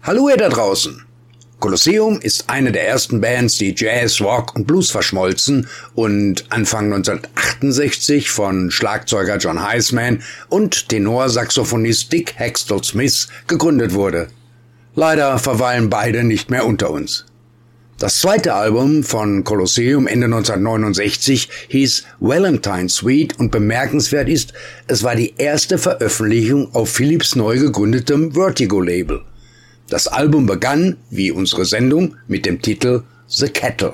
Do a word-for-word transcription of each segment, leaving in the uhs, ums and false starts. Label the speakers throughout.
Speaker 1: Hallo ihr da draußen! Colosseum ist eine der ersten Bands, die Jazz, Rock und Blues verschmolzen und Anfang neunzehnhundertachtundsechzig von Schlagzeuger John Heisman und Tenorsaxophonist Dick Hextall Smith gegründet wurde. Leider verweilen beide nicht mehr unter uns. Das zweite Album von Colosseum Ende neunzehnhundertneunundsechzig hieß Valentine Suite und bemerkenswert ist, es war die erste Veröffentlichung auf Philips neu gegründetem Vertigo-Label. Das Album begann, wie unsere Sendung, mit dem Titel The Kettle.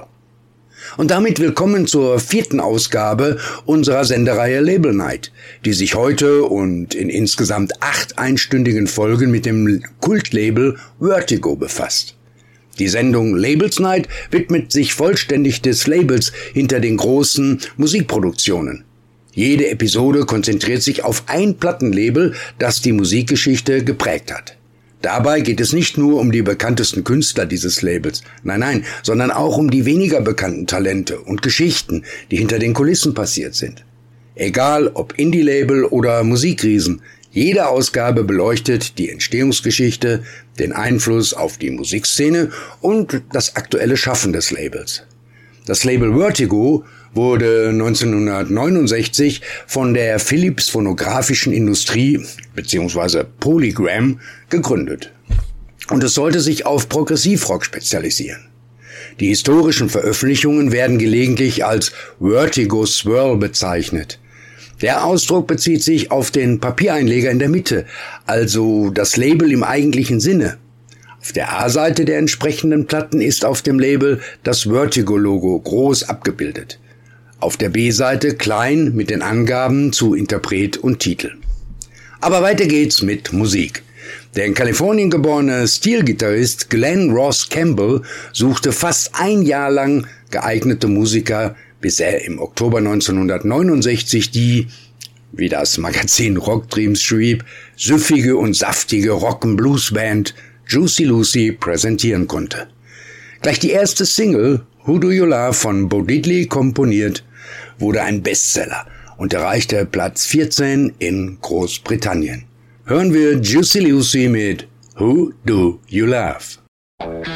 Speaker 1: Und damit willkommen zur vierten Ausgabe unserer Sendereihe Label Night, die sich heute und in insgesamt acht einstündigen Folgen mit dem Kultlabel Vertigo befasst. Die Sendung Labels Night widmet sich vollständig des Labels hinter den großen Musikproduktionen. Jede Episode konzentriert sich auf ein Plattenlabel, das die Musikgeschichte geprägt hat. Dabei geht es nicht nur um die bekanntesten Künstler dieses Labels, nein, nein, sondern auch um die weniger bekannten Talente und Geschichten, die hinter den Kulissen passiert sind. Egal ob Indie-Label oder Musikriesen, jede Ausgabe beleuchtet die Entstehungsgeschichte, den Einfluss auf die Musikszene und das aktuelle Schaffen des Labels. Das Label Vertigo wurde neunzehnhundertneunundsechzig von der Philips Phonografischen Industrie bzw. Polygram gegründet. Und es sollte sich auf Progressivrock spezialisieren. Die historischen Veröffentlichungen werden gelegentlich als Vertigo Swirl bezeichnet. Der Ausdruck bezieht sich auf den Papiereinleger in der Mitte, also das Label im eigentlichen Sinne. Auf der A-Seite der entsprechenden Platten ist auf dem Label das Vertigo-Logo groß abgebildet. Auf der B-Seite klein mit den Angaben zu Interpret und Titel. Aber weiter geht's mit Musik. Der in Kalifornien geborene Steel-Gitarrist Glenn Ross Campbell suchte fast ein Jahr lang geeignete Musiker, bis er im Oktober neunzehnhundertneunundsechzig die, wie das Magazin Rock Dreams schrieb, süffige und saftige Rock'n'Blues-Band Juicy Lucy präsentieren konnte. Gleich die erste Single, Who Do You Love von Bo Diddley komponiert, wurde ein Bestseller und erreichte Platz vierzehn in Großbritannien. Hören wir Juicy Lucy mit Who Do You Love?